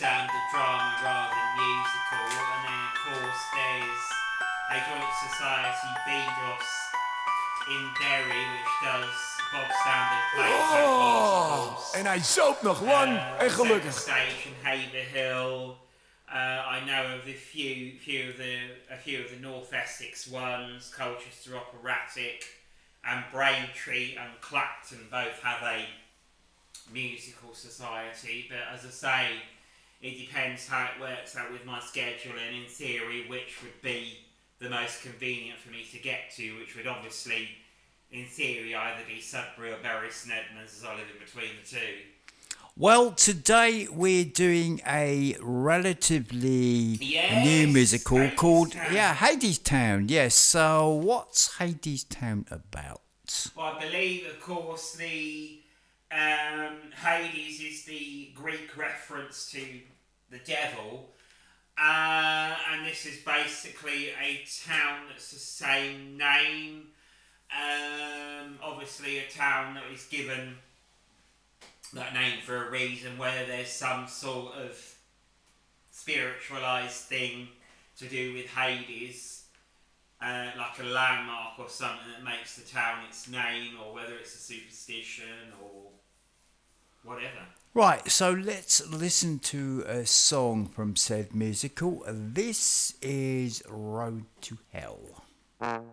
standard drama rather than musical. And then of course there's a joint society, BDOS, in Derry, which does bog standard plays like musicals. En hij zoopt nog lang en Centre gelukkig. Station, Haverhill. I know of a few of the North Essex ones, Colchester Operatic, and Braintree and Clacton both have a musical society. But as I say, it depends how it works out with my schedule, and in theory, which would be the most convenient for me to get to, which would obviously, in theory, either be Sudbury or Bury St Edmunds, as I live in between the two. Well, today we're doing a relatively new musical called Hadestown. Yes. So what's Hadestown about? Well, I believe, of course, the Hades is the Greek reference to the devil, and this is basically a town that's the same name. Obviously, a town that is given that name for a reason, whether there's some sort of spiritualized thing to do with Hades, like a landmark or something that makes the town its name, or whether it's a superstition or whatever. Right, so let's listen to a song from said musical. This is Road to Hell.